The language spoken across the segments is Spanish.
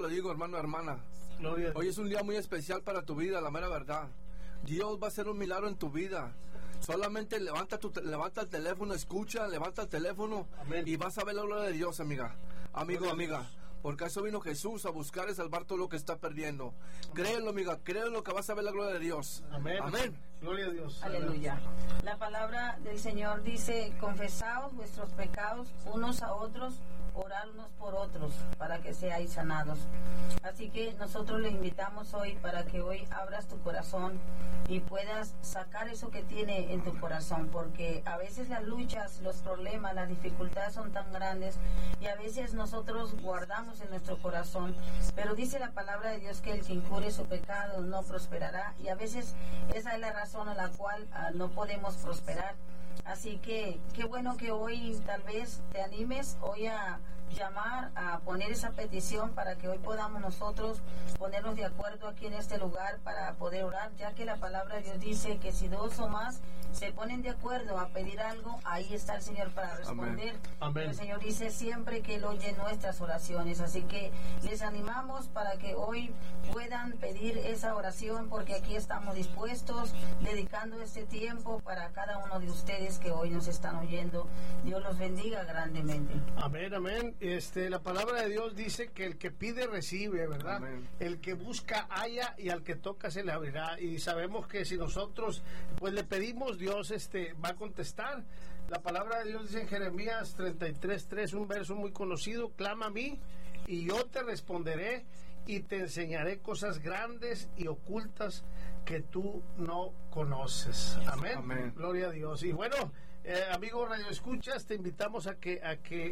Lo digo, hermano, hermana. Gloria. Hoy es un día muy especial para tu vida, la mera verdad. Dios va a hacer un milagro en tu vida. Solamente levanta el teléfono, escucha, levanta el teléfono. Amén. Y vas a ver la gloria de Dios, amiga. Amigo, amiga. Porque a eso vino Jesús, a buscar y salvar todo lo que está perdiendo. Créelo, amiga, créelo que vas a ver la gloria de Dios. Amén. Amén. Gloria a Dios. Aleluya. La palabra del Señor dice: confesaos vuestros pecados unos a otros, orad unos por otros, para que seáis sanados. Así que nosotros le invitamos hoy para que hoy abras tu corazón y puedas sacar eso que tiene en tu corazón, porque a veces las luchas, los problemas, las dificultades son tan grandes y a veces nosotros guardamos en nuestro corazón, pero dice la palabra de Dios que el que incurre su pecado no prosperará, y a veces esa es la razón a la cual no podemos prosperar. Así que qué bueno que hoy tal vez te animes hoy a llamar, a poner esa petición para que hoy podamos nosotros ponernos de acuerdo aquí en este lugar para poder orar, ya que la palabra de Dios dice que si dos o más se ponen de acuerdo a pedir algo, ahí está el Señor para responder. Amén. El Señor dice siempre que Él oye nuestras oraciones, así que les animamos para que hoy puedan pedir esa oración, porque aquí estamos dispuestos, dedicando este tiempo para cada uno de ustedes que hoy nos están oyendo. Dios los bendiga grandemente. Amén, amén. La palabra de Dios dice que el que pide recibe, ¿verdad? Amén. El que busca halla, y al que toca se le abrirá. Y sabemos que si nosotros pues le pedimos, Dios va a contestar. La palabra de Dios dice en Jeremías 33:3, un verso muy conocido: clama a mí y yo te responderé y te enseñaré cosas grandes y ocultas que tú no conoces. Amén. Amén. Gloria a Dios. Y bueno, amigo Radio Escuchas, te invitamos a que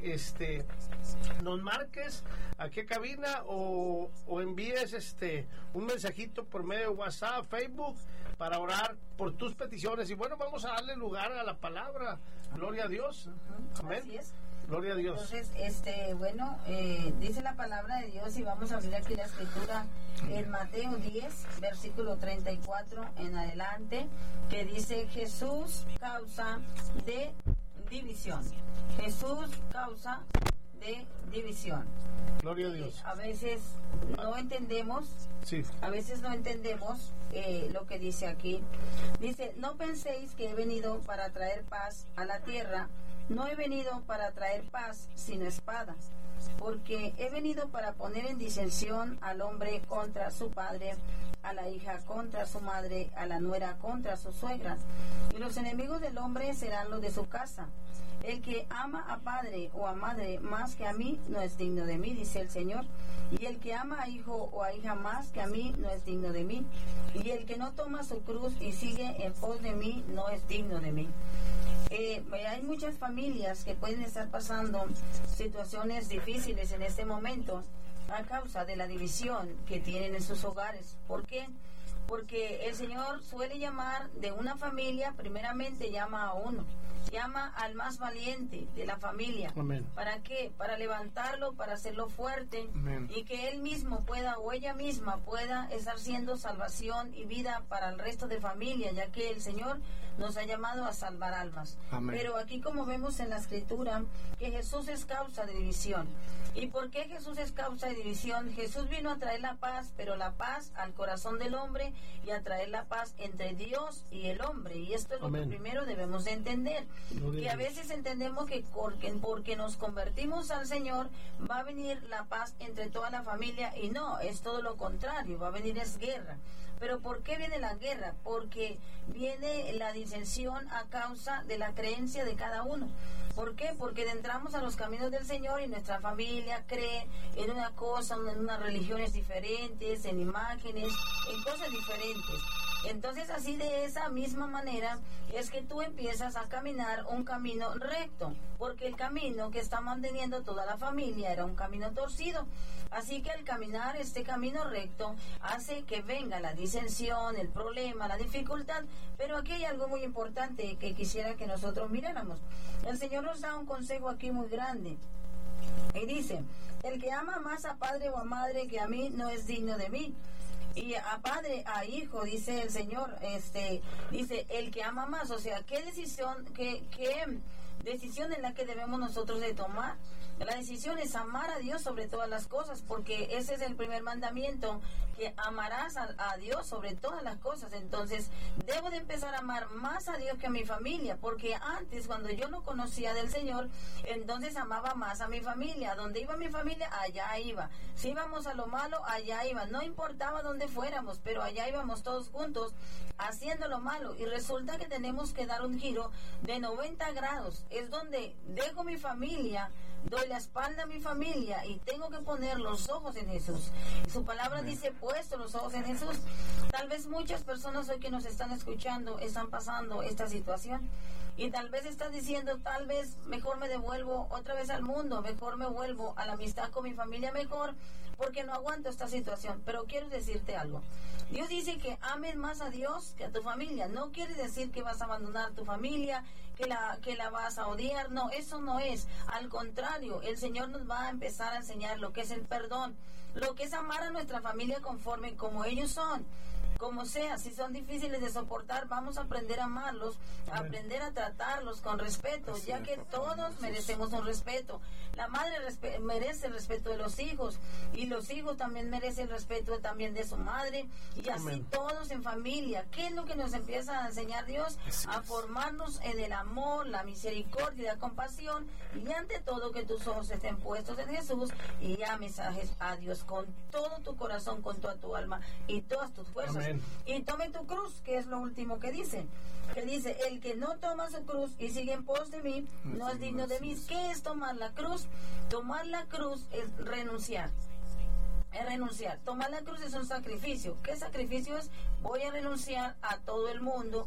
nos marques aquí a cabina o envíes un mensajito por medio de WhatsApp, Facebook, para orar por tus peticiones. Y bueno, vamos a darle lugar a la palabra. Gloria a Dios. Amén. Así es. Gloria a Dios. Entonces, dice la palabra de Dios, y vamos a abrir aquí la escritura en Mateo 10, versículo 34 en adelante, que dice: Jesús, causa de división. Jesús, causa de división. Gloria a Dios. A veces no entendemos, Sí. lo que dice aquí. Dice: no penséis que he venido para traer paz a la tierra. No he venido para traer paz, sino espada, porque he venido para poner en disensión al hombre contra su padre, a la hija contra su madre, a la nuera contra su suegra. Y los enemigos del hombre serán los de su casa. El que ama a padre o a madre más que a mí no es digno de mí, dice el Señor. Y el que ama a hijo o a hija más que a mí no es digno de mí. Y el que no toma su cruz y sigue en pos de mí no es digno de mí. Hay muchas familias que pueden estar pasando situaciones difíciles en este momento a causa de la división que tienen en sus hogares. ¿Por qué? Porque el Señor suele llamar de una familia, primeramente llama a uno, llama al más valiente de la familia. Amén. ¿Para qué? Para levantarlo, para hacerlo fuerte. Amén. Y que él mismo pueda, o ella misma pueda estar siendo salvación y vida para el resto de familia, ya que el Señor nos ha llamado a salvar almas. Amén. Pero aquí, como vemos en la escritura, que Jesús es causa de división. ¿Y por qué Jesús es causa de división? Jesús vino a traer la paz, pero la paz al corazón del hombre, y a traer la paz entre Dios y el hombre. Y esto es lo Amén. que primero debemos de entender. Gloria Que a a Dios. veces entendemos que porque nos convertimos al Señor va a venir la paz entre toda la familia, y no, es todo lo contrario, va a venir es guerra. ¿Pero por qué viene la guerra? Porque viene la disensión a causa de la creencia de cada uno. ¿Por qué? Porque entramos a los caminos del Señor y nuestra familia cree en una cosa, en unas religiones diferentes, en imágenes, en cosas diferentes. Entonces, así de esa misma manera es que tú empiezas a caminar un camino recto, porque el camino que está manteniendo toda la familia era un camino torcido. Así que al caminar este camino recto hace que venga la disensión, el problema, la dificultad. Pero aquí hay algo muy importante que quisiera que nosotros miráramos. El Señor nos da un consejo aquí muy grande. Y dice: el que ama más a padre o a madre que a mí no es digno de mí. Y a padre, a hijo, dice el Señor, dice el que ama más. O sea, ¿qué decisión es la que debemos nosotros de tomar? La decisión es amar a Dios sobre todas las cosas, porque ese es el primer mandamiento, que amarás a Dios sobre todas las cosas. Entonces, debo de empezar a amar más a Dios que a mi familia, porque antes, cuando yo no conocía del Señor, entonces amaba más a mi familia. Donde iba mi familia, allá iba. Si íbamos a lo malo, allá iba. No importaba dónde fuéramos, pero allá íbamos todos juntos haciendo lo malo. Y resulta que tenemos que dar un giro de 90 grados. Es donde dejo mi familia, doy la espalda a mi familia y tengo que poner los ojos en Jesús. Su palabra dice, puesto los ojos en Jesús. Tal vez muchas personas hoy que nos están escuchando están pasando esta situación, y tal vez estás diciendo, tal vez mejor me devuelvo otra vez al mundo, mejor me vuelvo a la amistad con mi familia mejor, porque no aguanto esta situación. Pero quiero decirte algo. Dios dice que ames más a Dios que a tu familia. No quiere decir que vas a abandonar tu familia, que la vas a odiar. No, eso no es. Al contrario, el Señor nos va a empezar a enseñar lo que es el perdón, lo que es amar a nuestra familia conforme como ellos son. Como sea, si son difíciles de soportar, vamos a aprender a amarlos, a aprender a tratarlos con respeto, ya que todos merecemos un respeto. La madre merece el respeto de los hijos, y los hijos también merecen el respeto también de su madre, y así todos en familia. ¿Qué es lo que nos empieza a enseñar Dios? A formarnos en el amor, la misericordia y la compasión, y ante todo que tus ojos estén puestos en Jesús y ames a Dios con todo tu corazón, con toda tu alma y todas tus fuerzas. Amén. Y tome tu cruz, que es lo último que dice. Que dice, el que no toma su cruz y sigue en pos de mí, no es digno de mí. ¿Qué es tomar la cruz? Tomar la cruz es renunciar. Es renunciar. Tomar la cruz es un sacrificio. ¿Qué sacrificio es? Voy a renunciar a todo el mundo,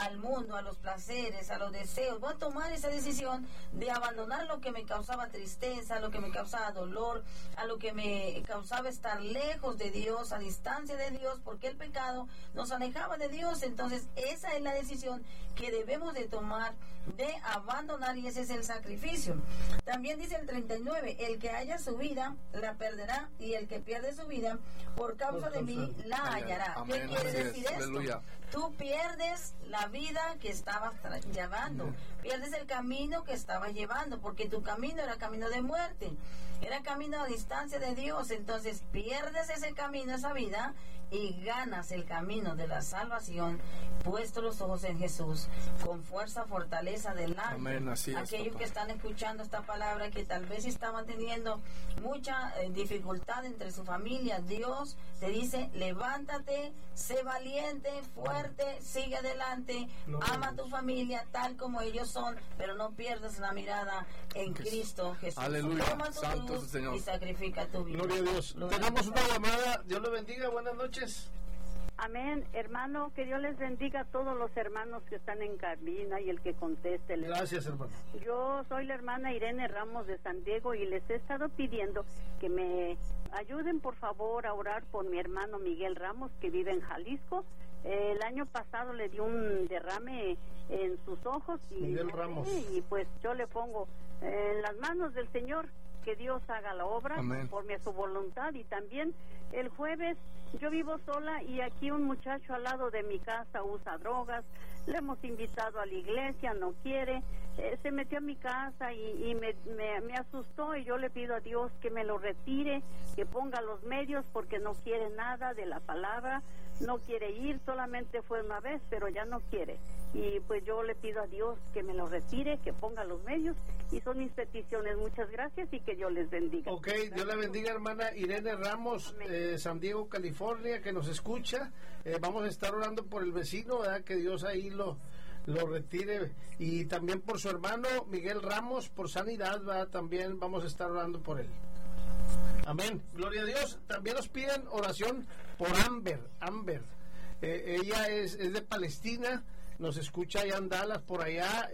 a los placeres, a los deseos. Voy a tomar esa decisión de abandonar lo que me causaba tristeza, lo que me causaba dolor, a lo que me causaba estar lejos de Dios, a distancia de Dios, porque el pecado nos alejaba de Dios. Entonces, esa es la decisión que debemos de tomar, de abandonar, y ese es el sacrificio. También dice el 39, el que haya su vida, la perderá, y el que pierde su vida, por causa de mí, la hallará. Amén. ¿Qué quiere decir esto? Aleluya. Tú pierdes la vida que estabas llevando, pierdes el camino que estabas llevando, porque tu camino era camino de muerte, era camino a distancia de Dios. Entonces pierdes ese camino, esa vida, y ganas el camino de la salvación, puesto los ojos en Jesús, con fuerza, fortaleza delante. Amén, así es, aquellos papá. que están escuchando esta palabra, que tal vez estaban teniendo mucha dificultad entre su familia, Dios te dice, levántate, sé valiente, fuerte, sigue adelante, ama a tu familia tal como ellos son, pero no pierdas la mirada en Cristo Jesús. Aleluya. Toma tu Santo cruz es el Señor. y sacrifica tu vida. Gloria a Dios. Gloria Tenemos a una Dios. llamada. Dios le bendiga. Buenas noches. Amén, hermano, que Dios les bendiga a todos los hermanos que están en cabina y el que conteste. Gracias, hermano. Yo soy la hermana Irene Ramos de San Diego y les he estado pidiendo que me ayuden por favor a orar por mi hermano Miguel Ramos, que vive en Jalisco. El año pasado le dio un derrame en sus ojos Miguel Ramos. y pues yo le pongo en las manos del Señor que Dios haga la obra. Amén. Conforme a su voluntad. Y también el jueves yo vivo sola y aquí un muchacho al lado de mi casa usa drogas. Le hemos invitado a la iglesia, no quiere. Se metió a mi casa y me asustó, y yo le pido a Dios que me lo retire, que ponga los medios, porque no quiere nada de la palabra, no quiere ir, solamente fue una vez, pero ya no quiere. Y pues yo le pido a Dios que me lo retire, que ponga los medios, y son mis peticiones. Muchas gracias y que Dios les bendiga. Ok, Dios la bendiga, hermana Irene Ramos, San Diego, California, que nos escucha. Vamos a estar orando por el vecino, ¿verdad? Que Dios ahí lo retire, y también por su hermano Miguel Ramos, por sanidad, ¿verdad? También vamos a estar orando por él. Amén. Gloria a Dios. También nos piden oración por Amber. Ella es de Palestina, nos escucha allá en Dallas, por allá.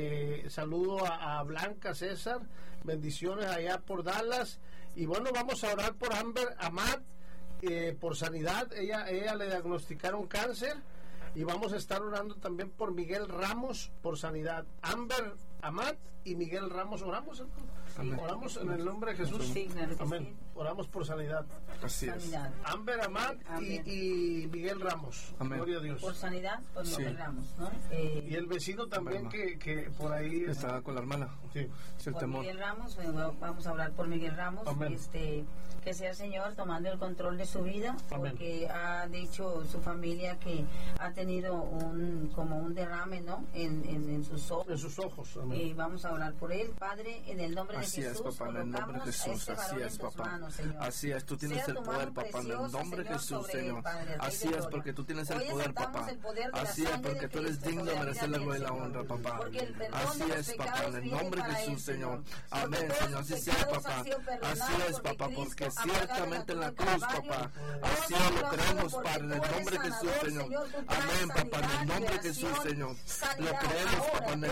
Saludo a Blanca, César, bendiciones allá por Dallas. Y bueno, vamos a orar por Amber Amat, por sanidad. Ella le diagnosticaron cáncer, y vamos a estar orando también por Miguel Ramos por sanidad. Amber, Amat y Miguel Ramos. ¿Oramos, hermano? Amén. Oramos en el nombre de Jesús. Sí, claro que Amén. sí. Oramos por sanidad. Así es. Sanidad. Amber, Amat Amén. y Miguel Ramos. Amén. Gloria a Dios. Por sanidad, pues Sí. lo logramos, ¿no? Y el vecino también Amén. que por ahí... Estaba con la hermana. Sí. Es el Por temor. Miguel Ramos, vamos a hablar por Miguel Ramos, Amén. que sea el Señor tomando el control de su vida, Amén. porque ha dicho su familia que ha tenido como un derrame, ¿no? En sus ojos. En sus ojos. Amén. Y vamos a orar por él, Padre, en el nombre Así de es, Jesús. papá, en el nombre de colocamos a Jesús. este Así varón es, en tus papá. manos, Señor. Así es, tú tienes Sea el tu poder, mano papá, en el preciosa, nombre de Señor, Jesús, sobre Señor. él, Padre, Rey Así de es, gloria. porque tú tienes el Hoy poder, exaltamos papá. el poder de la Así es, sangre porque de tú eres Cristo digno de sobre la merecer vida la de gloria y la Señor. honra, papá. Porque el perdón Así de los es, papá, pecados en el viene nombre de para Jesús, él, Señor. Porque Amén, todos Señor. sus Así sea, pecados papá. han sido perdonados Así es, porque papá, Cristo porque ha pagado ciertamente en la cruz cruz, del Calvario. papá. Oh, Así Señor, lo creemos, porque Padre, en el tú eres nombre de Jesús, sanador, Señor. Señor, tú traes Amén, papá, en el sanidad, nombre de Jesús, liberación, Señor. Lo sanidad creemos, ahora, papá, en el